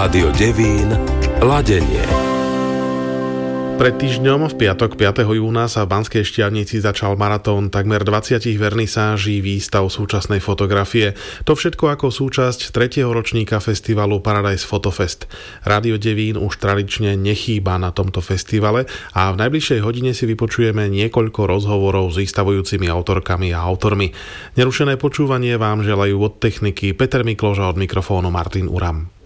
Rádio Devín, ladenie. Pred týždňom v piatok 5. júna sa v Banskej Štiavnici začal maratón takmer 20 vernisáží výstav súčasnej fotografie. To všetko ako súčasť 3. ročníka festivalu Paradise Photofest. Rádio Devín už tradične nechýba na tomto festivale a v najbližšej hodine si vypočujeme niekoľko rozhovorov s vystavujúcimi autorkami a autormi. Nerušené počúvanie vám želajú od techniky Peter Mikloš a od mikrofónu Martin Uram.